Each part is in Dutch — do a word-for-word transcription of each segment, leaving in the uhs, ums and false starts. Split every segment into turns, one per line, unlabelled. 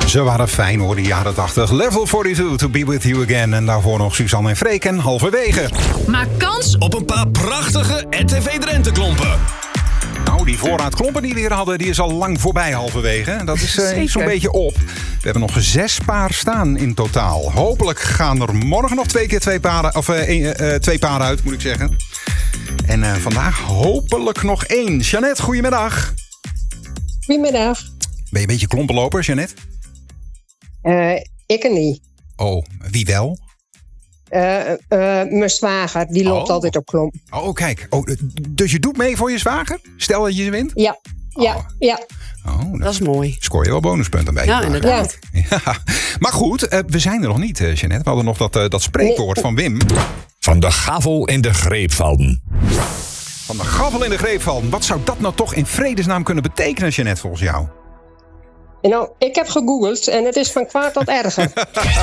Ze waren fijn hoor, de jaren tachtig. Level tweeënveertig, To Be With You Again. En daarvoor nog Suzanne en Freek en Halverwege.
Maak kans
op een paar prachtige R T V Drenthe klompen.
Nou, die voorraad klompen die we hier hadden, die is al lang voorbij halverwege. Dat is uh, zo'n beetje op. We hebben nog zes paar staan in totaal. Hopelijk gaan er morgen nog twee keer twee paren, of uh, een, uh, twee paren uit, moet ik zeggen. En uh, vandaag hopelijk nog één. Jeannette, goedemiddag.
Goedemiddag.
Ben je een beetje klompenloper, Jeannette?
Uh, ik er niet.
Oh, wie wel?
Uh, uh, mijn zwager, die loopt
oh.
altijd op klomp.
Oh, kijk. Oh, dus je doet mee voor je zwager? Stel dat je ze wint?
Ja, ja,
oh.
ja.
Oh,
dat is mooi.
Scoor je wel bonuspunten bij.
Ja, inderdaad.
Ja. Ja. Maar goed, uh, we zijn er nog niet, uh, Jeannette. We hadden nog dat, uh, dat spreekwoord nee. van Wim.
Van de gavel in de greep vallen.
Van de gavel in de greep vallen. Wat zou dat nou toch in vredesnaam kunnen betekenen, Jeannette, volgens jou?
Nou, ik heb gegoogeld en het is van kwaad tot erger.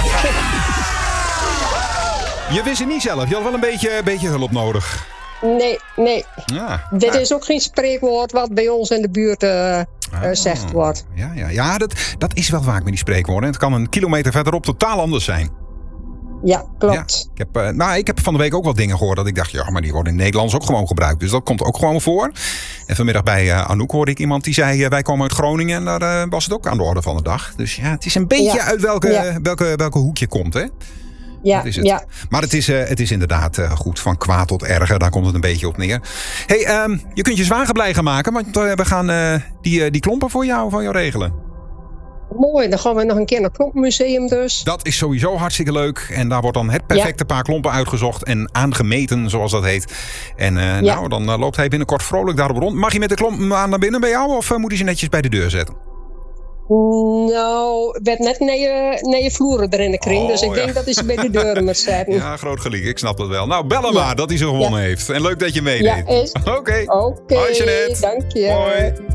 Je wist het niet zelf. Je had wel een beetje, beetje hulp nodig.
Nee, nee.
Ja,
Dit
ja.
is ook geen spreekwoord wat bij ons in de buurt uh, uh,
oh,
zegt wordt.
Ja, ja, ja dat, dat is wel vaak met die spreekwoorden. Het kan een kilometer verderop totaal anders zijn.
Ja, klopt.
Ja, ik, heb, uh, nou, ik heb van de week ook wat dingen gehoord dat ik dacht, ja, maar die worden in het Nederlands ook gewoon gebruikt. Dus dat komt ook gewoon voor. En vanmiddag bij uh, Anouk hoorde ik iemand die zei, uh, wij komen uit Groningen en daar uh, was het ook aan de orde van de dag. Dus ja, het is een beetje ja. uit welke, ja. welke, welke hoek je komt, hè?
Ja,
dat is het.
ja.
Maar het is, uh, het is inderdaad uh, goed, van kwaad tot erger. Daar komt het een beetje op neer. Hey, um, je kunt je zwager blij gaan maken, want uh, we gaan uh, die, uh, die klompen voor jou, voor jou regelen.
Mooi, dan gaan we nog een keer naar het Klompenmuseum dus.
Dat is sowieso hartstikke leuk. En daar wordt dan het perfecte ja. paar klompen uitgezocht en aangemeten, zoals dat heet. En uh, ja. nou, dan uh, loopt hij binnenkort vrolijk daarop rond. Mag je met de klomp aan naar binnen bij jou of uh, moet hij ze netjes bij de deur zetten?
Nou, werd net naar je, naar je vloeren erin de kring. Oh, dus ik ja. denk dat hij ze bij de deur moet zetten.
Ja, groot gelijk. Ik snap dat wel. Nou, bel hem ja. maar dat hij ze gewonnen ja. heeft. En leuk dat je meedeed.
Ja, is.
Oké.
Oké.
Hoi, Jeannette.
Dank je.
Hoi.